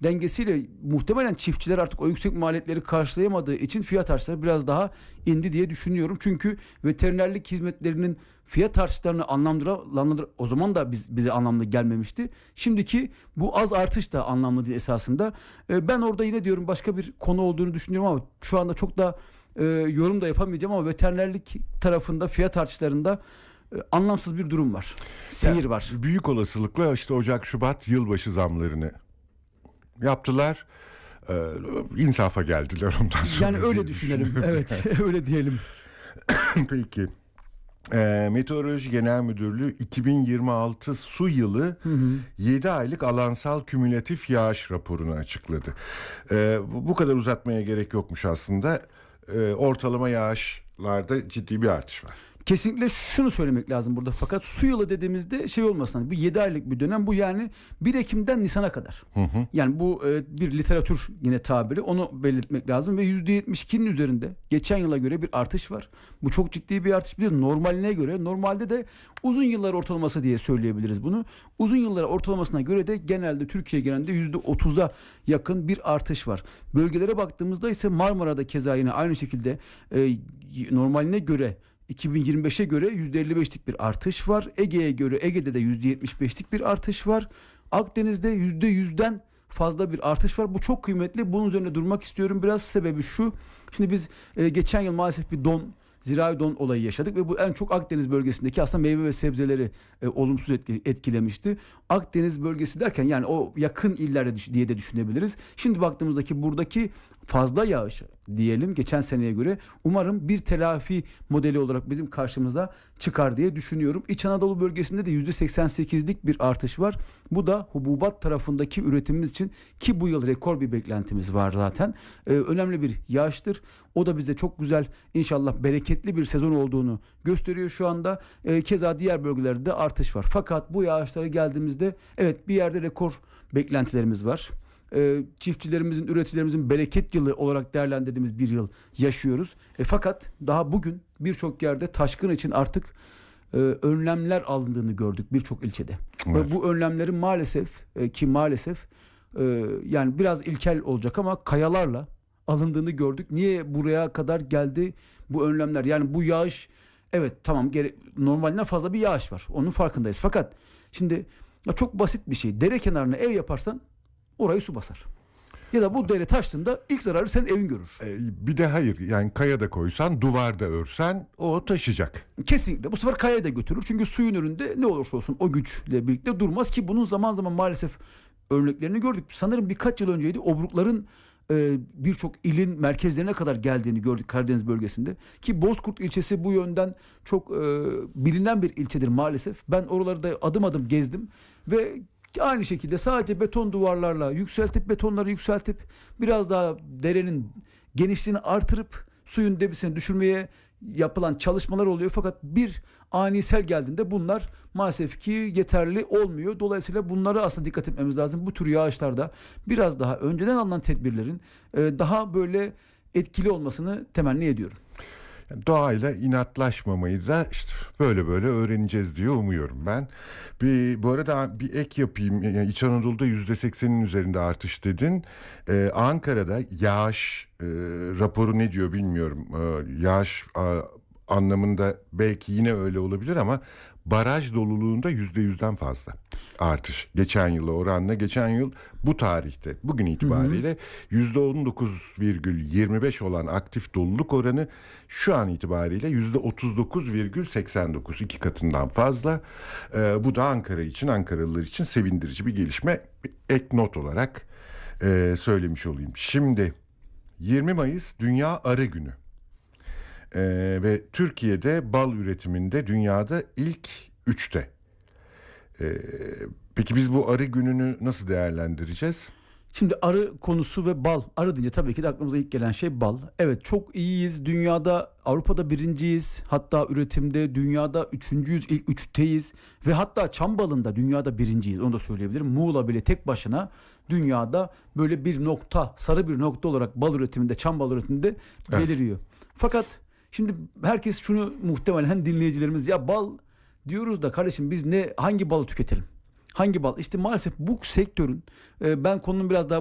dengesiyle muhtemelen çiftçiler artık o yüksek maliyetleri karşılayamadığı için fiyat artışları biraz daha indi diye düşünüyorum. Çünkü veterinerlik hizmetlerinin fiyat artışlarını anlamlandır o zaman da bize anlamlı gelmemişti. Şimdiki bu az artış da anlamlı değil esasında. Ben orada yine diyorum başka bir konu olduğunu düşünüyorum ama şu anda çok da yorum da yapamayacağım ama veterinerlik tarafında fiyat artışlarında anlamsız bir durum var. Seyir var. Büyük olasılıkla işte Ocak, Şubat yılbaşı zamlarını yaptılar. İnsafa geldiler ondan sonra. Yani öyle düşünelim. Evet, öyle diyelim. Peki. Meteoroloji Genel Müdürlüğü 2026 su yılı 7 aylık alansal kümülatif yağış raporunu açıkladı. Bu kadar uzatmaya gerek yokmuş aslında. Ortalama yağışlarda ciddi bir artış var. Kesinlikle şunu söylemek lazım burada fakat su yılı dediğimizde şey olmasın, bu 7 aylık bir dönem, bu yani 1 Ekim'den Nisan'a kadar. Yani bu bir literatür yine tabiri, onu belirtmek lazım ve %72'nin üzerinde geçen yıla göre bir artış var. Bu çok ciddi bir artış. Bir de normaline göre, normalde de uzun yıllar ortalaması diye söyleyebiliriz bunu. Uzun yıllar ortalamasına göre de genelde Türkiye genelinde %30'a yakın bir artış var. Bölgelere baktığımızda ise Marmara'da keza yine aynı şekilde normaline göre 2025'e göre %55'lik bir artış var. Ege'de de %75'lik bir artış var. Akdeniz'de %100'den fazla bir artış var. Bu çok kıymetli. Bunun üzerine durmak istiyorum. Biraz sebebi şu. Şimdi biz geçen yıl maalesef bir zirai don olayı yaşadık ve bu en çok Akdeniz bölgesindeki aslında meyve ve sebzeleri olumsuz etkilemişti. Akdeniz bölgesi derken yani o yakın illerde diye de düşünebiliriz. Şimdi baktığımızdaki buradaki fazla yağış diyelim geçen seneye göre umarım bir telafi modeli olarak bizim karşımıza çıkar diye düşünüyorum. İç Anadolu bölgesinde de %88'lik bir artış var. Bu da hububat tarafındaki üretimimiz için, ki bu yıl rekor bir beklentimiz var zaten. Önemli bir yağıştır. O da bize çok güzel, inşallah bereketli bir sezon olduğunu gösteriyor şu anda. Keza diğer bölgelerde de artış var. Fakat bu yağışlara geldiğimizde evet bir yerde rekor beklentilerimiz var. Çiftçilerimizin, üreticilerimizin bereket yılı olarak değerlendirdiğimiz bir yıl yaşıyoruz. Fakat daha bugün birçok yerde taşkın için artık önlemler alındığını gördük birçok ilçede. Evet. Ve bu önlemlerin maalesef yani biraz ilkel olacak ama kayalarla alındığını gördük. Niye buraya kadar geldi bu önlemler? Yani bu yağış, evet tamam, normalinden fazla bir yağış var. Onun farkındayız. Fakat şimdi çok basit bir şey. Dere kenarına ev yaparsan orayı su basar. Ya da bu dere taştığında ilk zararı senin evin görür. Bir de hayır, yani kaya da koysan, duvar da örsen o taşıyacak. Kesinlikle. Bu sefer kayayı da götürür. Çünkü suyun önünde ne olursa olsun o güçle birlikte durmaz, ki bunun zaman zaman maalesef örneklerini gördük. Sanırım birkaç yıl önceydi. Obrukların birçok ilin merkezlerine kadar geldiğini gördük Karadeniz bölgesinde. Ki Bozkurt ilçesi bu yönden çok bilinen bir ilçedir maalesef. Ben oraları da adım adım gezdim ve aynı şekilde sadece beton duvarlarla betonları yükseltip biraz daha derenin genişliğini artırıp suyun debisini düşürmeye yapılan çalışmalar oluyor. Fakat bir ani sel geldiğinde bunlar maalesef ki yeterli olmuyor. Dolayısıyla bunlara aslında dikkat etmemiz lazım. Bu tür yağışlarda biraz daha önceden alınan tedbirlerin daha böyle etkili olmasını temenni ediyorum. Yani doğayla inatlaşmamayı da işte böyle öğreneceğiz diye umuyorum ben. Bu arada bir ek yapayım. Yani İç Anadolu'da %80'in üzerinde artış dedin. Ankara'da yağış raporu ne diyor bilmiyorum. Yağış anlamında belki yine öyle olabilir ama baraj doluluğunda %100'den fazla artış. Geçen yıla oranla, geçen yıl bu tarihte, bugün itibariyle %19,25 olan aktif doluluk oranı şu an itibariyle %39,89, 2 katından fazla. Bu da Ankara için, Ankaralılar için sevindirici bir gelişme. Ek not olarak söylemiş olayım. Şimdi 20 Mayıs Dünya Arı Günü. Ve Türkiye'de bal üretiminde dünyada ilk 3'te. Peki biz bu arı gününü nasıl değerlendireceğiz? Şimdi arı konusu ve bal. Arı deyince tabii ki de aklımıza ilk gelen şey bal. Evet, çok iyiyiz. Dünyada, Avrupa'da birinciyiz. Hatta üretimde dünyada üçüncüyüz. İlk 3'teyiz. Ve hatta çam balında dünyada birinciyiz. Onu da söyleyebilirim. Muğla bile tek başına dünyada böyle bir nokta, sarı bir nokta olarak bal üretiminde, çam bal üretiminde beliriyor. Evet. Fakat şimdi herkes şunu, muhtemelen dinleyicilerimiz, ya bal diyoruz da kardeşim biz hangi balı tüketelim? Hangi bal? İşte maalesef bu sektörün, ben konunun biraz daha